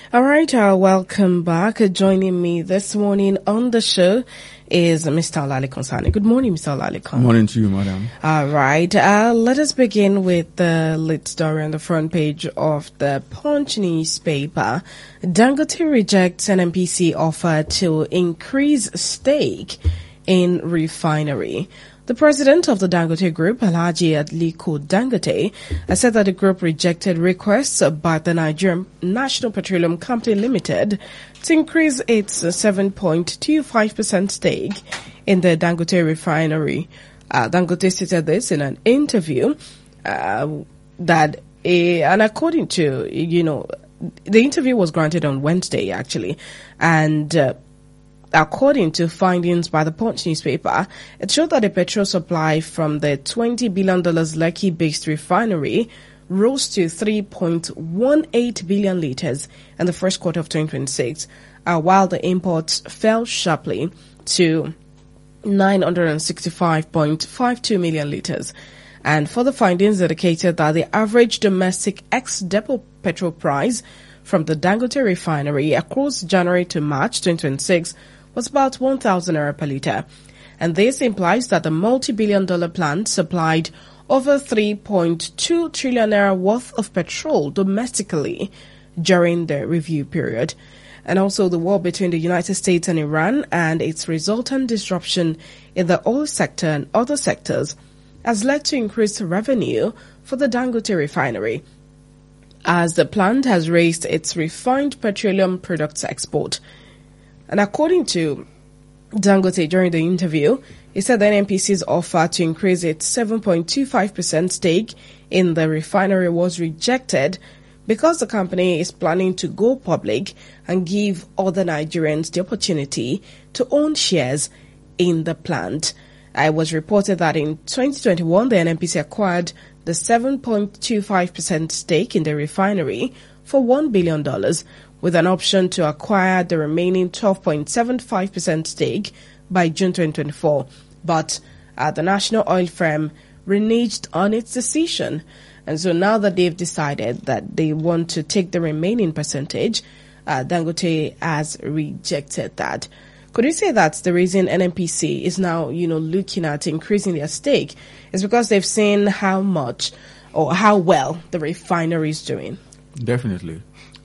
All right, welcome back. Joining me this morning on the show is Mr. Olalekan Sani. Good morning, Mr. Olalekan. Good morning to you, madam. All right, let us begin with the lead story on the front page of the Punch newspaper. Dangote rejects NNPC offer to increase stake in refinery. The president of the Dangote Group, Alhaji Aliko Dangote, has said that the group rejected requests by the Nigerian National Petroleum Company Limited to increase its 7.25% stake in the Dangote refinery. Dangote stated this in an interview and according to, the interview was granted on Wednesday, actually, and according to findings by the Punch newspaper, it showed that the petrol supply from the $20 billion Lekki-based refinery rose to 3.18 billion litres in the first quarter of 2026, while the imports fell sharply to 965.52 million litres. And further findings indicated that the average domestic ex-depot petrol price from the Dangote refinery across January to March 2026 was about 1,000 naira per litre. And this implies that the multi-billion-dollar plant supplied over 3.2 trillion naira worth of petrol domestically during the review period. And also the war between the United States and Iran and its resultant disruption in the oil sector and other sectors has led to increased revenue for the Dangote refinery, as the plant has raised its refined petroleum products export. And according to Dangote during the interview, he said the NNPC's offer to increase its 7.25% stake in the refinery was rejected because the company is planning to go public and give other Nigerians the opportunity to own shares in the plant. It was reported that in 2021, the NNPC acquired the 7.25% stake in the refinery for $1 billion, with an option to acquire the remaining 12.75% stake by June 2024. But the national oil firm reneged on its decision. And so now that they've decided that they want to take the remaining percentage, Dangote has rejected that. Could you say that's the reason NNPC is now, looking at increasing their stake? Is because they've seen how much or how well the refinery is doing? Definitely.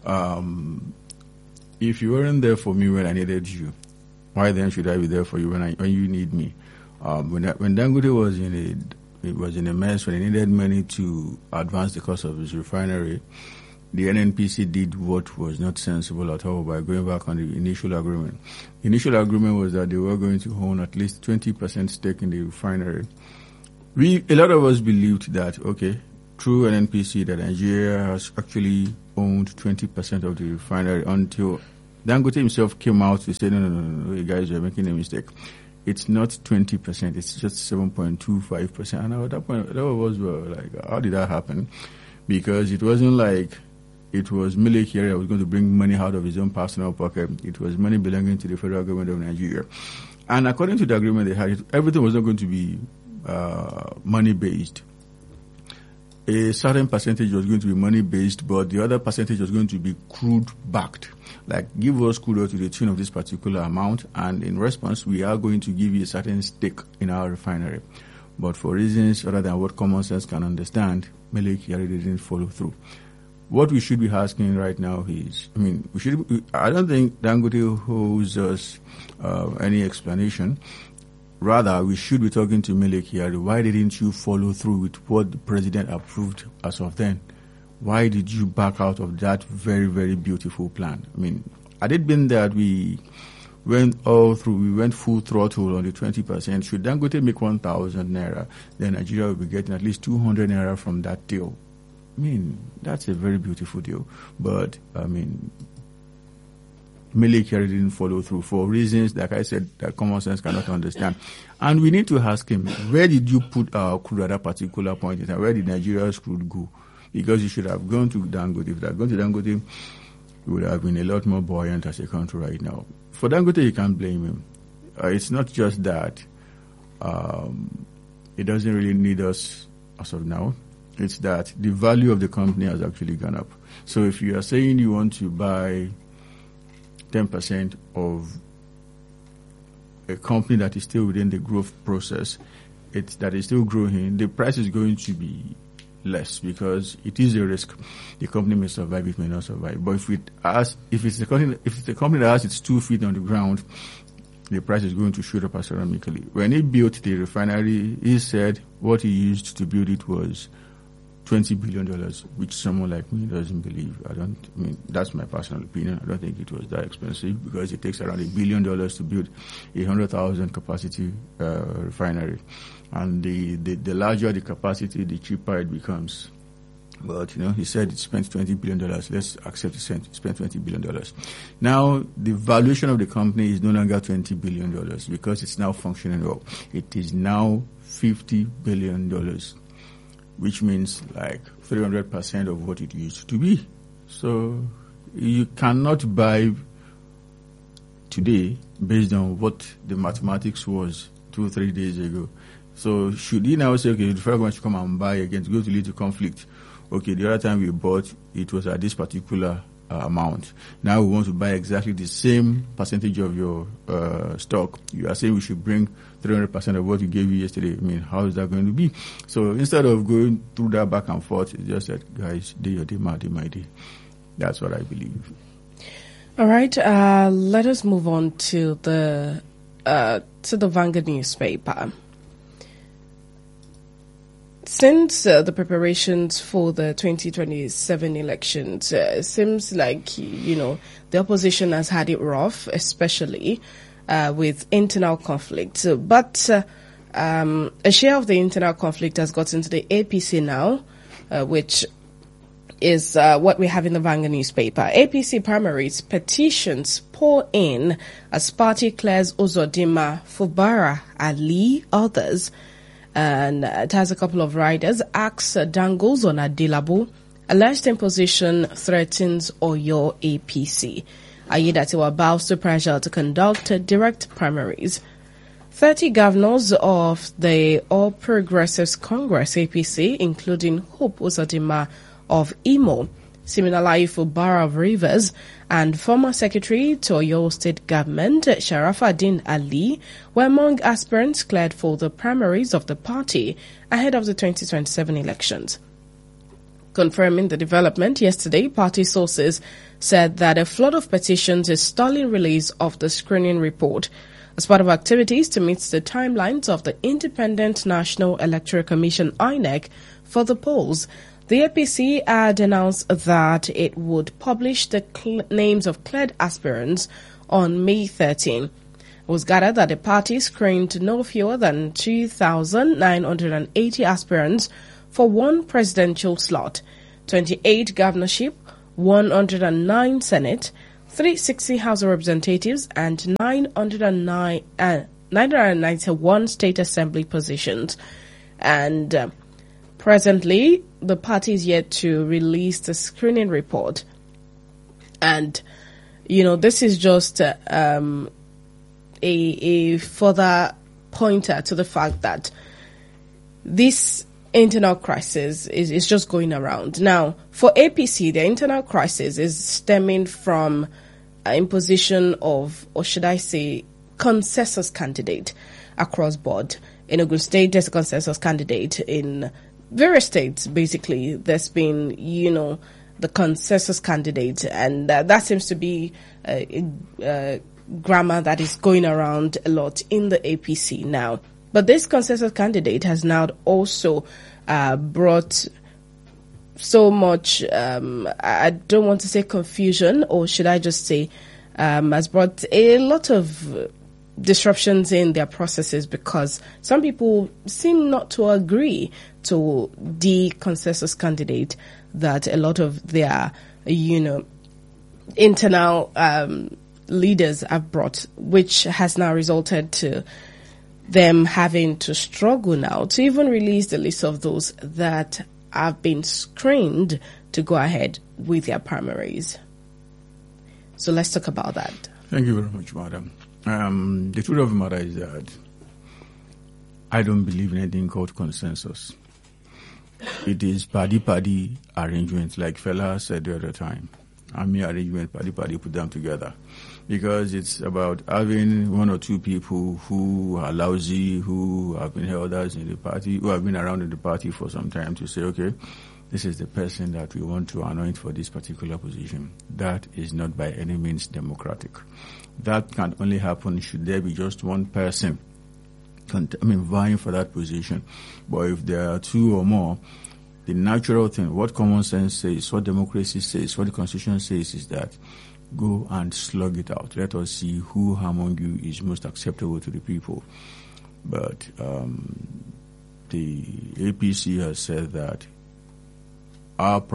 If you weren't there for me when I needed you, why then should I be there for you when you need me? When Dangote was in a mess, when he needed money to advance the cost of his refinery, the NNPC did what was not sensible at all by going back on the initial agreement. The initial agreement was that they were going to own at least 20% stake in the refinery. A lot of us believed that, okay, through NNPC, that Nigeria has actually owned 20% of the refinery until Dangote himself came out to say, no, you guys are making a mistake. It's not 20%, it's just 7.25%. And at that point, a lot of us were like, how did that happen? Because it wasn't like it was Mele Kyari that was going to bring money out of his own personal pocket. It was money belonging to the federal government of Nigeria. And according to the agreement they had, everything was not going to be money-based. A certain percentage was going to be money-based, but the other percentage was going to be crude-backed. Like, give us crude oil to the tune of this particular amount, and in response, we are going to give you a certain stake in our refinery. But for reasons other than what common sense can understand, Mele Kyari didn't follow through. What we should be asking right now is, I don't think Dangote owes us any explanation. Rather, we should be talking to Mele Kyari. Why didn't you follow through with what the president approved as of then? Why did you back out of that very, very beautiful plan? Had it been that we went all through, we went full throttle on the 20%, should Dangote make 1,000 naira, then Nigeria will be getting at least 200 naira from that deal. That's a very beautiful deal. But, Mele Kyari didn't follow through for reasons, like I said, that common sense cannot understand. And we need to ask him, where did you put our crude at that particular point in time? Where did Nigeria's crude go? Because you should have gone to Dangote. If you had gone to Dangote, we would have been a lot more buoyant as a country right now. For Dangote, you can't blame him. It's not just that. It doesn't really need us as of now. It's that the value of the company has actually gone up. So if you are saying you want to buy 10% of a company that is still within the growth process, that is still growing, the price is going to be less because it is a risk. The company may survive, it may not survive. But if it's a company that has its 2 feet on the ground, the price is going to shoot up astronomically. When he built the refinery, he said what he used to build it was $20 billion, which someone like me doesn't believe. That's my personal opinion. I don't think it was that expensive because it takes around $1 billion to build a 100,000 capacity refinery. And the larger the capacity, the cheaper it becomes. But, he said it spent $20 billion. Let's accept it spent $20 billion. Now, the valuation of the company is no longer $20 billion because it's now functioning well. It is now $50 billion, which means like 300% of what it used to be. So, you cannot buy today based on what the mathematics was 2 or 3 days ago. So, should he now say, okay, if I'm going to come and buy again, to go to lead to conflict? Okay, the other time we bought, it was at this particular amount. Now we want to buy exactly the same percentage of your stock. You are saying we should bring 300% of what we gave you yesterday. How is that going to be? So instead of going through that back and forth, it's just that, guys, day your day, my day. That's what I believe. All right, let us move on to the Vanguard newspaper. Since the preparations for the 2027 elections, seems like, the opposition has had it rough, especially with internal conflict. But a share of the internal conflict has got into the APC now, which is what we have in the Vanguard newspaper. APC primaries petitions pour in as party clears Uzodinma, Fubara, Ali, others. And it has a couple of riders. Axe dangles on Adelabu. Alleged imposition threatens Oyo APC. Ayedatiwa bows to pressure to conduct direct primaries. 30 governors of the All Progressives Congress APC, including Hope Uzodinma of Imo, Siminalayi Fubara of Rivers, and former Secretary to Oyo State Government, Sharafaddin Ali, were among aspirants cleared for the primaries of the party ahead of the 2027 elections. Confirming the development yesterday, party sources said that a flood of petitions is stalling release of the screening report as part of activities to meet the timelines of the Independent National Electoral Commission INEC for the polls. The APC had announced that it would publish the names of cleared aspirants on May 13. It was gathered that the party screened no fewer than 2,980 aspirants for one presidential slot, 28 governorship, 109 Senate, 360 House of Representatives, and 991 State Assembly positions. And presently, the party is yet to release the screening report. And, this is just a further pointer to the fact that this internal crisis is just going around. Now, for APC, the internal crisis is stemming from imposition of, or should I say, consensus candidate across board. In Ogun State, there's a consensus candidate. In various states, basically, there's been, the consensus candidate, and that seems to be a grammar that is going around a lot in the APC now. But this consensus candidate has now also brought so much, I don't want to say confusion, or should I just say, has brought a lot of disruptions in their processes, because some people seem not to agree to the consensus candidate that a lot of their, internal leaders have brought, which has now resulted to them having to struggle now to even release the list of those that have been screened to go ahead with their primaries. So let's talk about that. Thank you very much, madam. The truth of the matter is that I don't believe in anything called consensus. it is paddy arrangements, like Fela said the other time. Army arrangement, paddy put them together. Because it's about having one or two people who are lousy, who have been elders in the party, who have been around in the party for some time to say, okay, this is the person that we want to anoint for this particular position. That is not by any means democratic. That can only happen should there be just one person vying for that position. But if there are two or more, the natural thing, what common sense says, what democracy says, what the Constitution says is that go and slug it out. Let us see who among you is most acceptable to the people. But the APC has said that our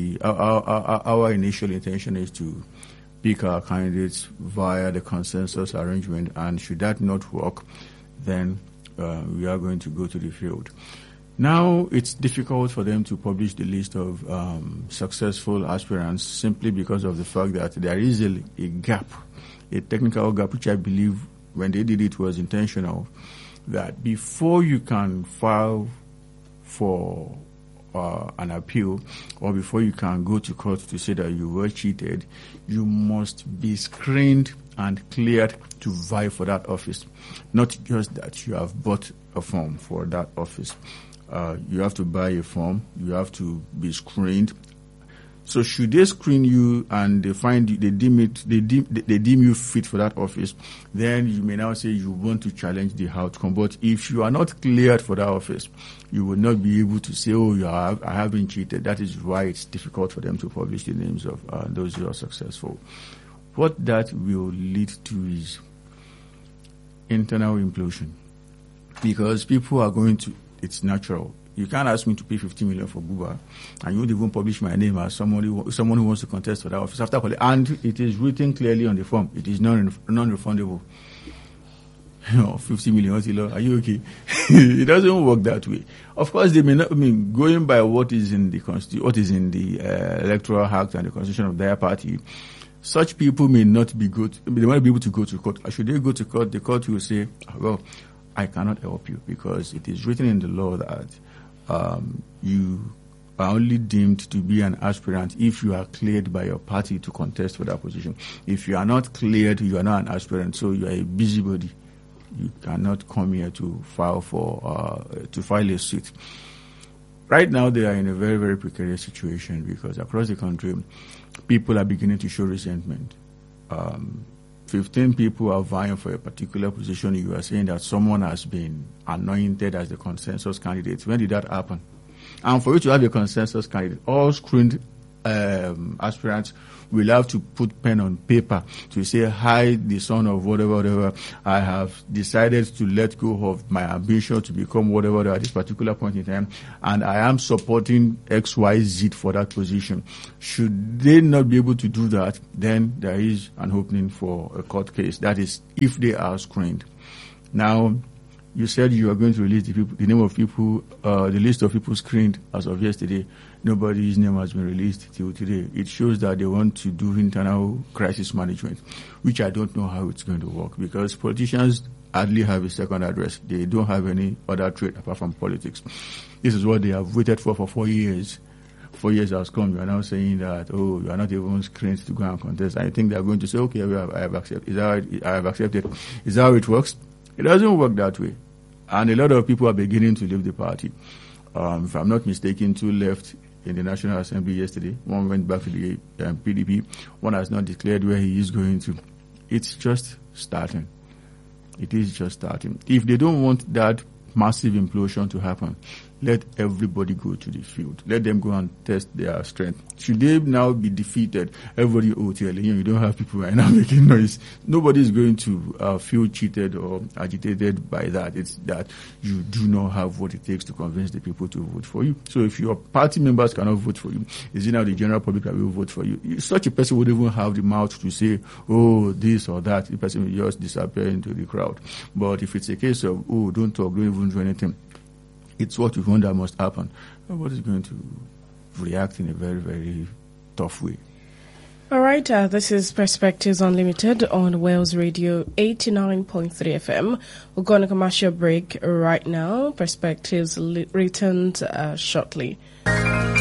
initial intention is to pick our candidates via the consensus arrangement, and should that not work, then we are going to go to the field. Now, it's difficult for them to publish the list of successful aspirants simply because of the fact that there is a gap, a technical gap, which I believe when they did it was intentional, that before you can file for an appeal, or before you can go to court to say that you were cheated, you must be screened and cleared to vie for that office. Not just that you have bought a form for that office. You have to buy a form, you have to be screened. So should they screen you and they find you, they deem you fit for that office, then you may now say you want to challenge the outcome. But if you are not cleared for that office, you will not be able to say, I have been cheated. That is why it's difficult for them to publish the names of those who are successful. What that will lead to is internal implosion, because people are going to, it's natural. You can't ask me to pay 50 million for Buba, and you won't even publish my name as someone who wants to contest for that office after calling. And it is written clearly on the form. It is non-refundable. 50 million, are you okay? It doesn't work that way. Of course, they may not. Going by what is in the Electoral Act and the Constitution of their party, such people may not be good. They might be able to go to court. Should they go to court? The court will say, well, I cannot help you because it is written in the law that you are only deemed to be an aspirant if you are cleared by your party to contest for that position. If you are not cleared, you are not an aspirant, so you are a busybody. You cannot come here to file a suit. Right now, they are in a very, very precarious situation because across the country, people are beginning to show resentment. 15 people are vying for a particular position. You are saying that someone has been anointed as the consensus candidate. When did that happen? And for you to have a consensus candidate, all screened aspirants will have to put pen on paper to say, hi, the son of whatever, I have decided to let go of my ambition to become whatever at this particular point in time, and I am supporting XYZ for that position. Should they not be able to do that, then there is an opening for a court case. That is, if they are screened. Now, you said you are going to release the name of people, the list of people screened as of yesterday. Nobody's name has been released till today. It shows that they want to do internal crisis management, which I don't know how it's going to work, because politicians hardly have a second address. They don't have any other trait apart from politics. This is what they have waited for 4 years. 4 years has come. You are now saying that, you are not even screened to go and contest. I think they are going to say, okay, I have accepted. I have accepted. Is that how it works? It doesn't work that way. And a lot of people are beginning to leave the party. If I'm not mistaken, 2 left in the National Assembly yesterday. One went back to the PDP. One has not declared where he is going to. It's just starting. It is just starting. If they don't want that massive implosion to happen, let everybody go to the field. Let them go and test their strength. Should they now be defeated, everybody you don't have people right now making noise. Nobody is going to feel cheated or agitated by that. It's that you do not have what it takes to convince the people to vote for you. So if your party members cannot vote for you, is it now the general public that will vote for you? Such a person would even have the mouth to say, this or that. The person will just disappear into the crowd. But if it's a case of, don't talk, don't even do anything, it's what you wonder must happen. Nobody's going to react in a very, very tough way. All right, this is Perspectives Unlimited on Wales Radio 89.3 FM. We're going to commercial break right now. Perspectives returns shortly.